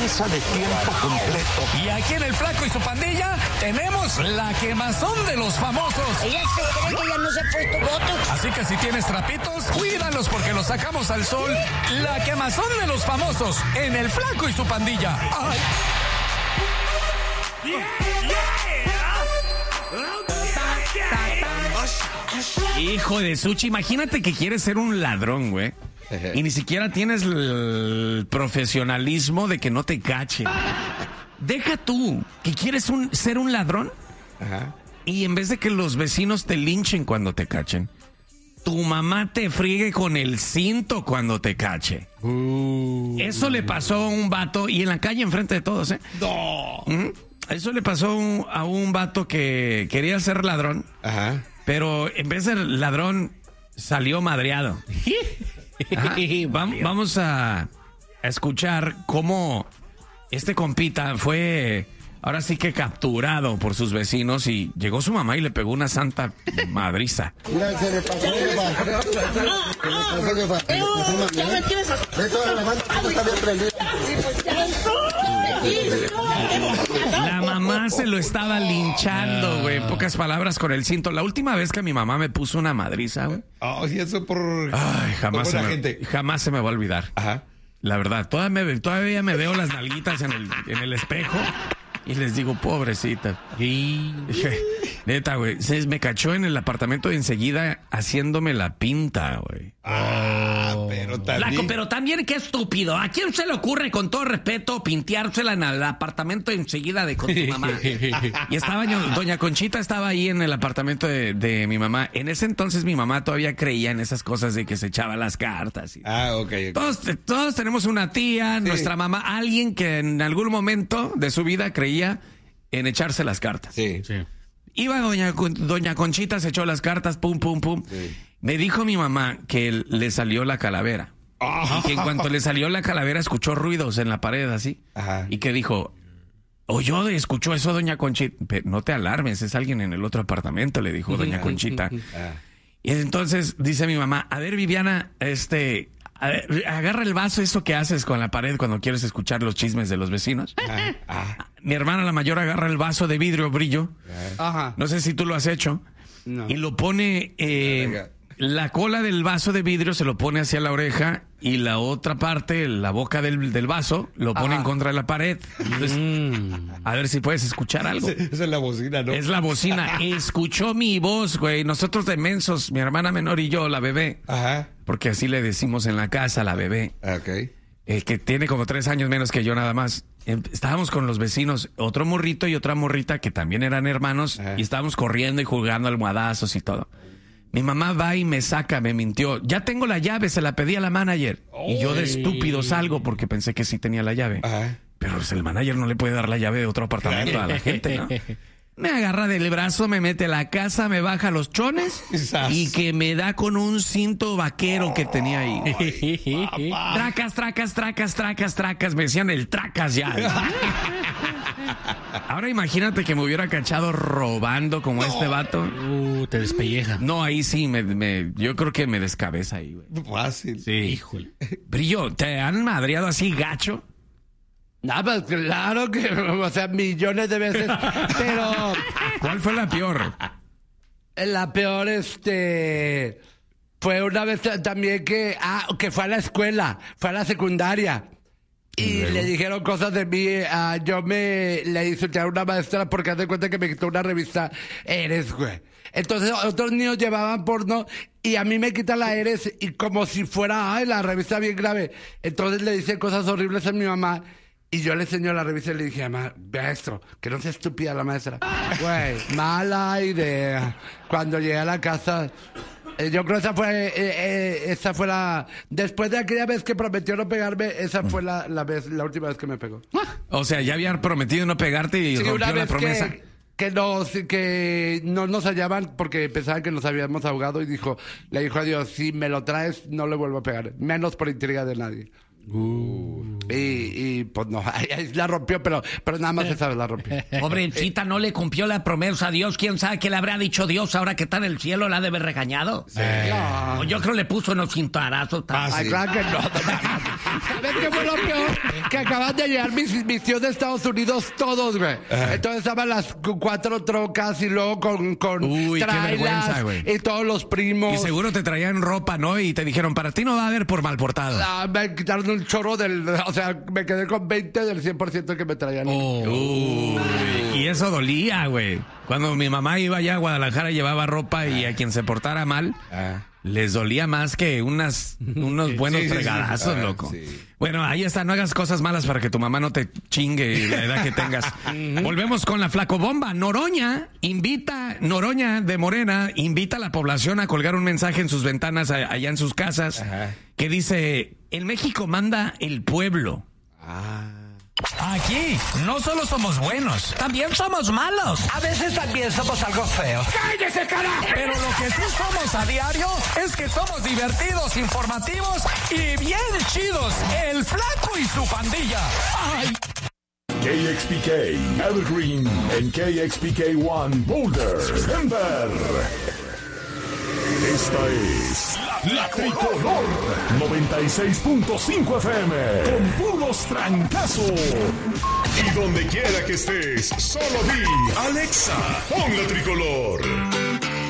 prensa de tiempo completo. Y aquí en El Flaco y su pandilla tenemos la quemazón de los famosos. Ella se cree que ya no se ha puesto botox. Así que si tienes trapitos, cuídalos porque los sacamos al sol. La quemazón de los famosos en El Flaco y su pandilla. ¡Ay! Hijo de Suchi, imagínate que quieres ser un ladrón, güey. Y ni siquiera tienes el profesionalismo de que no te cachen. Deja tú que quieres ser un ladrón. Ajá. Y en vez de que los vecinos te linchen cuando te cachen, tu mamá te friegue con el cinto cuando te cache. Eso le pasó a un vato y en la calle enfrente de todos, ¿eh? No. Eso le pasó a un vato que quería ser ladrón. Ajá. Pero en vez de ladrón, salió madreado. Vamos a escuchar cómo este compita fue, ahora sí que capturado por sus vecinos y llegó su mamá y le pegó una santa madriza. La mamá se lo estaba linchando, güey. En pocas palabras, con el cinto. La última vez que mi mamá me puso una madriza, güey. Oh, y eso por. Ay, jamás gente. se me va a olvidar. Ajá. La verdad, todavía me veo las nalguitas en el espejo y les digo, pobrecita. Y neta, güey, me cachó en el apartamento de enseguida haciéndome la pinta, güey. Pero también. Flaco, pero también qué estúpido. ¿A quién se le ocurre, con todo respeto, pinteársela en el apartamento enseguida de con tu mamá? Y estaba doña Conchita estaba ahí en el apartamento de mi mamá. En ese entonces mi mamá todavía creía en esas cosas de que se echaba las cartas. Ok. Todos tenemos una tía, nuestra mamá, alguien que en algún momento de su vida creía en echarse las cartas. Sí. Iba doña Conchita, se echó las cartas, pum, pum, pum. Sí. Me dijo mi mamá que le salió la calavera. Y que en cuanto le salió la calavera escuchó ruidos en la pared así. Ajá. Y que dijo, escuchó eso doña Conchita. No te alarmes, es alguien en el otro apartamento, le dijo doña Conchita. Y entonces dice mi mamá, a ver, Viviana, a ver, agarra el vaso, eso que haces con la pared cuando quieres escuchar los chismes de los vecinos. Mi hermana la mayor agarra el vaso de vidrio brillo. Ajá. No sé si tú lo has hecho. No. Y lo pone, la cola del vaso de vidrio se lo pone hacia la oreja y la otra parte, la boca del vaso, lo pone en contra de la pared. Entonces, a ver si puedes escuchar algo. Esa es la bocina, ¿no? Es la bocina. Escuchó mi voz, güey. Nosotros de mensos, mi hermana menor y yo, la bebé. Ajá. Porque así le decimos en la casa, la bebé. Ok. Que tiene como 3 años menos que yo nada más. Estábamos con los vecinos, otro morrito y otra morrita que también eran hermanos. Ajá. Y estábamos corriendo y jugando almohadazos y todo. Mi mamá va y me saca, me mintió. Ya tengo la llave, se la pedí a la manager. Y yo de estúpido salgo porque pensé que sí tenía la llave. Ajá. Pero pues, el manager no le puede dar la llave de otro apartamento a la gente, ¿no? Me agarra del brazo, me mete a la casa, me baja los chones y que me da con un cinto vaquero que tenía ahí. Tracas. Me decían el tracas ya. Ahora imagínate que me hubiera cachado robando como este vato. Te despelleja. No, ahí sí, yo creo que me descabeza ahí, güey. Fácil. Sí. Híjole. Brillo, ¿te han madreado así gacho? Pues claro que, o sea, millones de veces, pero... ¿Cuál fue la peor? La peor, fue una vez también que fue a la escuela, fue a la secundaria. Y le dijeron cosas de mí. Yo le insulté a una maestra porque hace cuenta que me quitó una revista Eres, güey. Entonces otros niños llevaban porno y a mí me quita la Eres y como si fuera, la revista bien grave. Entonces le dice cosas horribles a mi mamá. Y yo le enseñó la revista y le dije, maestro, que no sea estúpida la maestra. Güey, mala idea. Cuando llegué a la casa, yo creo que esa fue la... Después de aquella vez que prometió no pegarme, esa fue la última vez que me pegó. O sea, ya había prometido no pegarte y rompió una vez la promesa. Que no nos hallaban porque pensaban que nos habíamos ahogado y le dijo a Dios, si me lo traes, no le vuelvo a pegar. Menos por intriga de nadie. Y pues no, ahí la rompió, pero nada más esa vez la rompió. Pobrecita, no le cumplió la promesa a Dios. ¿Quién sabe qué le habrá dicho Dios ahora que está en el cielo? ¿La ha de haber regañado? No. Yo creo que le puso unos cintarazos. Ay, claro que no. ¿Sabes qué fue lo peor? Que acaban de llegar mis tíos de Estados Unidos todos, güey. Entonces estaban las 4 trocas y luego con Uy, qué vergüenza, güey. y todos los primos. Y seguro te traían ropa, ¿no? Y te dijeron, para ti no va a haber por mal portado. Me quitaron un chorro o sea, me quedé con 20 del 100% que me traían. Y eso dolía, güey. Cuando mi mamá iba allá a Guadalajara llevaba ropa y a quien se portara mal, les dolía más que unos buenos fregadazos, loco. Sí. Bueno, ahí está, no hagas cosas malas para que tu mamá no te chingue la edad que tengas. Volvemos con la flacobomba. Noroña de Morena invita a la población a colgar un mensaje en sus ventanas allá en sus casas que dice, en México manda el pueblo. Aquí no solo somos buenos, también somos malos. A veces también somos algo feos. ¡Cállese, carajo! Pero lo que sí somos a diario es que somos divertidos, informativos y bien chidos. El Flaco y su pandilla. ¡Ay! KXPK Evergreen en KXPK1 Boulder, Denver. Esta es la Tricolor 96.5 FM con puros trancazos. Y donde quiera que estés, solo di Alexa, pon la Tricolor.